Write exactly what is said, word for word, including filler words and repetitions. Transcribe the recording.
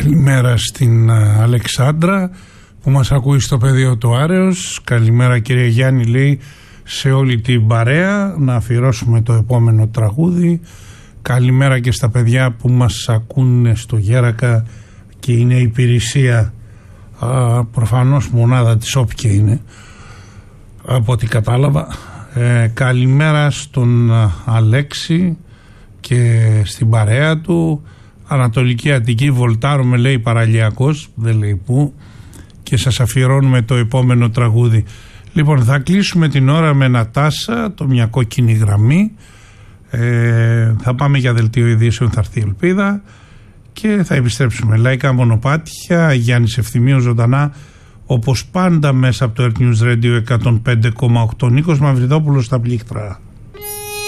Καλημέρα στην Αλεξάνδρα που μας ακούει στο πεδίο του Άρεος. Καλημέρα κύριε Γιάννη, λέει, σε όλη την παρέα. Να αφιερώσουμε το επόμενο τραγούδι. Καλημέρα και στα παιδιά που μας ακούνε στο Γέρακα και είναι υπηρεσία, α, προφανώς μονάδα της όποια είναι, από ό,τι κατάλαβα. Ε, καλημέρα στον Αλέξη και στην παρέα του. Ανατολική Αττική, βολτάρουμε, λέει, παραλιακός, δεν λέει πού, και σας αφιερώνουμε το επόμενο τραγούδι. Λοιπόν, θα κλείσουμε την ώρα με Νατάσα, το μια κόκκινη γραμμή. Ε, θα πάμε για δελτίο ειδήσεων, θα έρθει η Ελπίδα και θα επιστρέψουμε. Λαϊκά μονοπάτια, Γιάννης Ευθυμίου ζωντανά, όπως πάντα μέσα από το Earth News Radio εκατόν πέντε κόμμα οκτώ. Νίκος Μαυριδόπουλος στα πλήκτρα.